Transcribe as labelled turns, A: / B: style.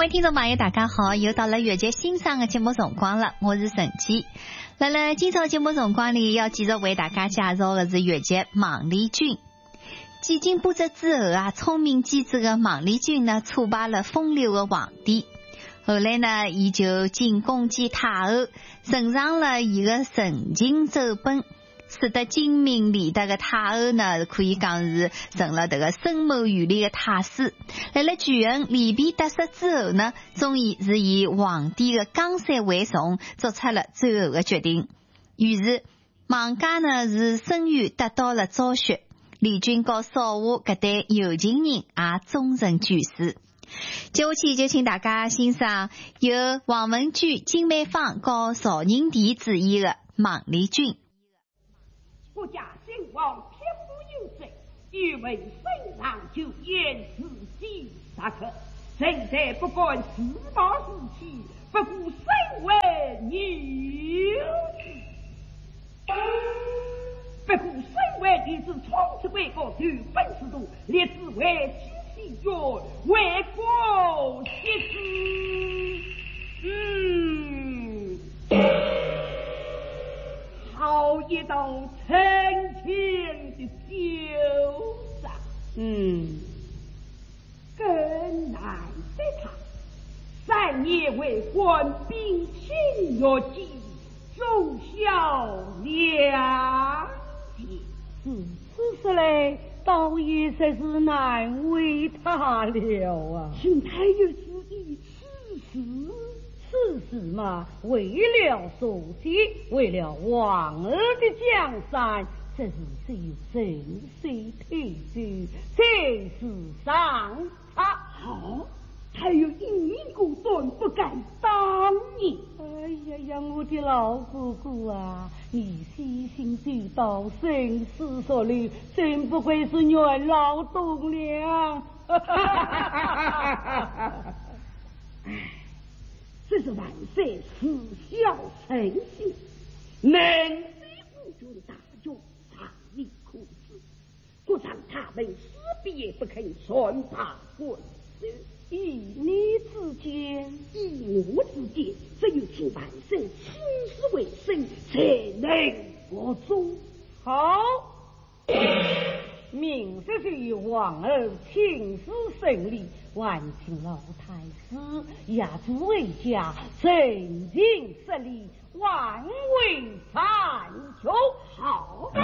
A: 位听众朋友大家好，又到了月节欣赏的节目辰光了，我是陈姬。辣今朝节目辰光里要继续为大家介绍的是月节孟丽君。几经波折之后啊，聪明机智的孟丽君呢，挫败了风流的皇帝。后来呢，伊就进宫见太后，呈上了伊的陈情奏本，使得精明利达的太后呢，可以讲是成了这个深谋远虑的太师。辣巨恩利弊得失之后呢，终于是以皇帝的江山为重，做出了最后的决定。于是孟家呢是声誉得到了昭雪，丽君和少华搿对有情人也终成眷属。接下去就请大家欣赏由王文娟、金美芳和邵宁娣主演的孟丽君。
B: 国家兴亡，匹夫有责，欲为身上就言自己杀客，谁在不管自暴自弃，不顾身为女子，不顾身为女子，从此为国对本之度，立志为妻喜悦，为国惜之。好一道陈情的酒上，更难得他3年为官，兵亲若饥，忠孝两节。
C: 此事来倒也实是难为他了啊！
B: 请太有旨意，
C: 此事嘛，为了所计，为了王儿的江山，这是谁有神谁推举，谁是上策。
B: 好，还有英明果断，不敢当你。
C: 哎呀，我的老姑姑啊，你细心周到，深思熟虑，真不愧是元老栋梁。
B: 这是万岁慈孝诚信，能非无君大勇，常理可知。故让他们死必也不肯传达官司。
C: 以你之见，
B: 以我之见，只有请万岁亲自为身，才能服众。
C: 好，明日是王儿亲自审理，万请老太师也足为家，正经设立，万为参求。
B: 好。